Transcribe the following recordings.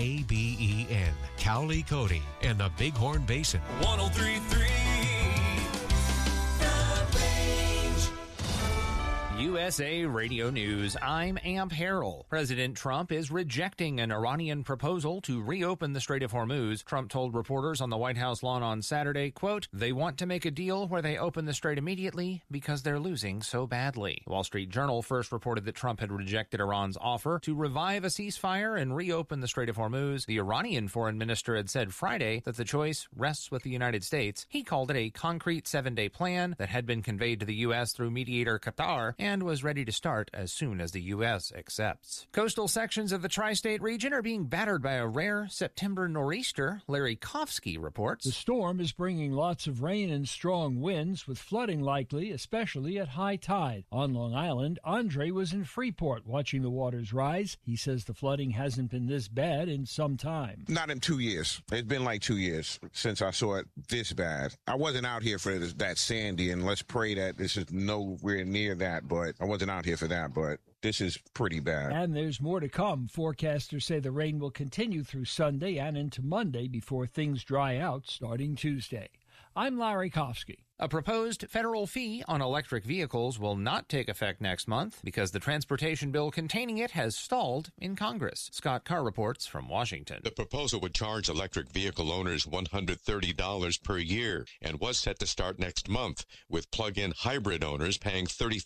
KBEN, Cowley, Cody, and the Bighorn Basin. 103.3 USA Radio News, I'm Amp Harrell. President Trump is rejecting an Iranian proposal to reopen the Strait of Hormuz. Trump told reporters on the White House lawn on Saturday, quote, "They want to make a deal where they open the strait immediately because they're losing so badly." The Wall Street Journal first reported that Trump had rejected Iran's offer to revive a ceasefire and reopen the Strait of Hormuz. The Iranian foreign minister had said Friday that the choice rests with the United States. He called it a concrete 7-day plan that had been conveyed to the U.S. through mediator Qatar and was ready to start as soon as the U.S. accepts. Coastal sections of the tri-state region are being battered by a rare September nor'easter. Larry Kofsky reports. The storm is bringing lots of rain and strong winds, with flooding likely, especially at high tide. On Long Island, Andre was in Freeport watching the waters rise. He says the flooding hasn't been this bad in some time. Not in 2 years. It's been like 2 years since I saw it this bad. I wasn't out here for that Sandy, and let's pray that this is nowhere near that, but I wasn't out here for that, but this is pretty bad. And there's more to come. Forecasters say the rain will continue through Sunday and into Monday before things dry out starting Tuesday. I'm Larry Kofsky. A proposed federal fee on electric vehicles will not take effect next month because the transportation bill containing it has stalled in Congress. Scott Carr reports from Washington. The proposal would charge electric vehicle owners $130 per year and was set to start next month, with plug-in hybrid owners paying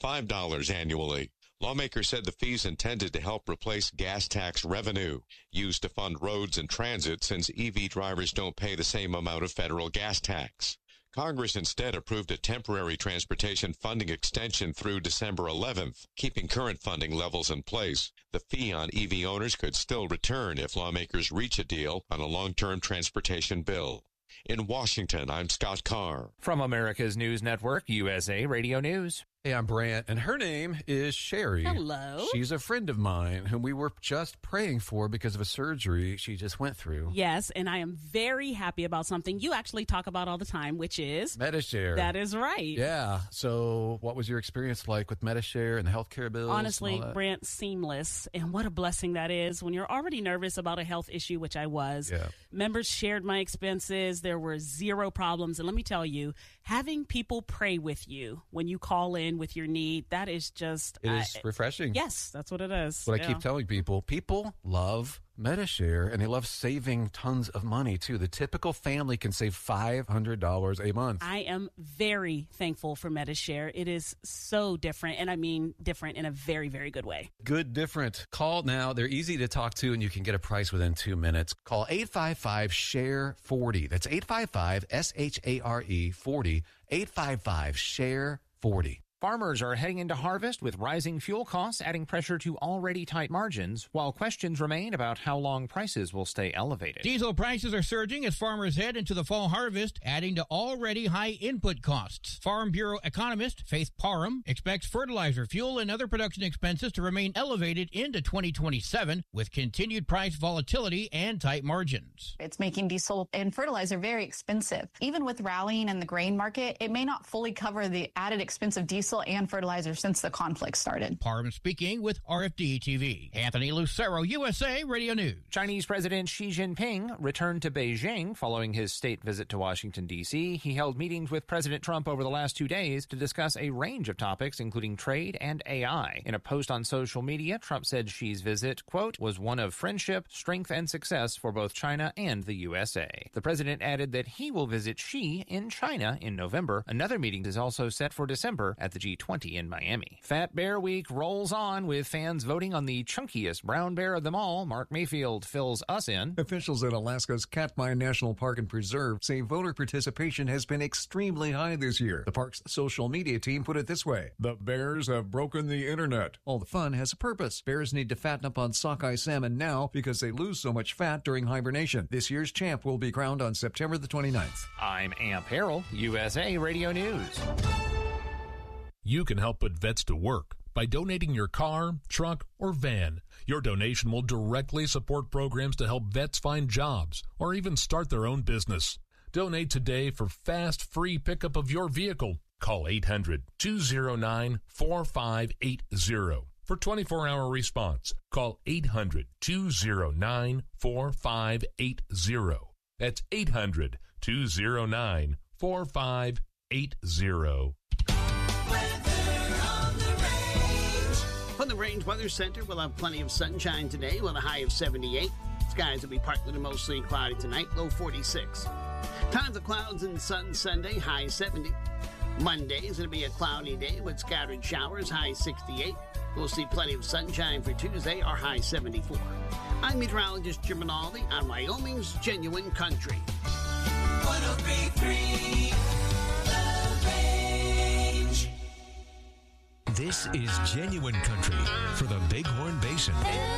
$35 annually. Lawmakers said the fees intended to help replace gas tax revenue used to fund roads and transit, since EV drivers don't pay the same amount of federal gas tax. Congress instead approved a temporary transportation funding extension through December 11th, keeping current funding levels in place. The fee on EV owners could still return if lawmakers reach a deal on a long-term transportation bill. In Washington, I'm Scott Carr. From America's News Network, USA Radio News. Hey, I'm Brant, and her name is Sherry. Hello. She's a friend of mine whom we were just praying for because of a surgery she just went through. Yes, and I am very happy about something you actually talk about all the time, which is Medi-Share. That is right. Yeah. So what was your experience like with Medi-Share and the healthcare bills? Honestly, Brant, seamless. And what a blessing that is when you're already nervous about a health issue, which I was. Yeah. Members shared my expenses. There were zero problems. And let me tell you, having people pray with you when you call in with your need, that is just... It is refreshing. Yes, that's what it is. What I keep telling people. People love Medi-Share, and they love saving tons of money, too. The typical family can save $500 a month. I am very thankful for Medi-Share. It is so different, and I mean different in a very, very good way. Good different. Call now. They're easy to talk to, and you can get a price within 2 minutes. Call 855-SHARE-40. That's 855-SHARE-40. 855-SHARE-40. Farmers are heading into harvest with rising fuel costs adding pressure to already tight margins, while questions remain about how long prices will stay elevated. Diesel prices are surging as farmers head into the fall harvest, adding to already high input costs. Farm Bureau economist Faith Parham expects fertilizer, fuel, and other production expenses to remain elevated into 2027 with continued price volatility and tight margins. It's making diesel and fertilizer very expensive. Even with rallying in the grain market, it may not fully cover the added expense of diesel and fertilizer since the conflict started. Parham speaking with RFD TV. Anthony Lucero, USA Radio News. Chinese President Xi Jinping returned to Beijing following his state visit to Washington, D.C. He held meetings with President Trump over the last 2 days to discuss a range of topics, including trade and AI. In a post on social media, Trump said Xi's visit, quote, was one of friendship, strength, and success for both China and the USA. The president added that he will visit Xi in China in November. Another meeting is also set for December at the G20 in Miami. Fat Bear Week rolls on with fans voting on the chunkiest brown bear of them all. Mark Mayfield fills us in. Officials at Alaska's Katmai National Park and Preserve say voter participation has been extremely high this year. The park's social media team put it this way: the bears have broken the internet. All the fun has a purpose. Bears need to fatten up on sockeye salmon now because they lose so much fat during hibernation. This year's champ will be crowned on September the 29th. I'm Amp Harrell, USA Radio News. You can help put vets to work by donating your car, truck, or van. Your donation will directly support programs to help vets find jobs or even start their own business. Donate today for fast, free pickup of your vehicle. Call 800-209-4580. For 24-hour response, call 800-209-4580. That's 800-209-4580. From the Range Weather Center, we'll have plenty of sunshine today with a high of 78. Skies will be partly to mostly cloudy tonight, low 46. Tons of clouds and sun Sunday, high 70. Monday is going to be a cloudy day with scattered showers, high 68. We'll see plenty of sunshine for Tuesday, our high 74. I'm meteorologist Jim Rinaldi on Wyoming's Genuine Country. 103.3 The Range. This is Genuine Country for the Bighorn Basin.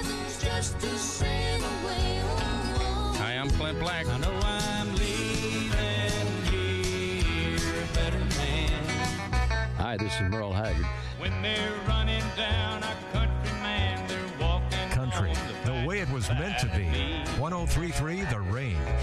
Hi, I'm Clint Black. I know I'm leaving here a better man. Hi, this is Merle Haggard. When they're running down a country man, they're walking country, the way it was meant to be. 103.3 The Range.